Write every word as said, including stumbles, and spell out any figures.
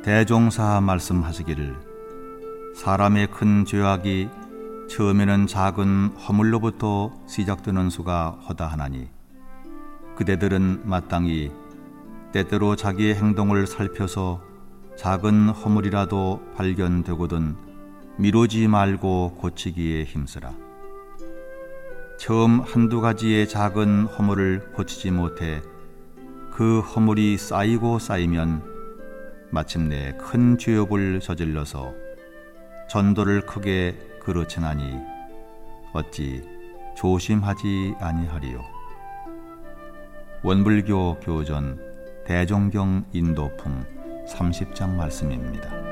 대종사 말씀하시기를 사람의 큰 죄악이 처음에는 작은 허물로부터 시작되는 수가 허다하나니 그대들은 마땅히 때때로 자기의 행동을 살펴서 작은 허물이라도 발견되거든 미루지 말고 고치기에 힘쓰라. 처음 한두 가지의 작은 허물을 고치지 못해 그 허물이 쌓이고 쌓이면 마침내 큰 죄업을 저질러서 전도를 크게 그르치나니 어찌 조심하지 아니하리요. 원불교 교전 대종경 인도품 삼십 장 말씀입니다.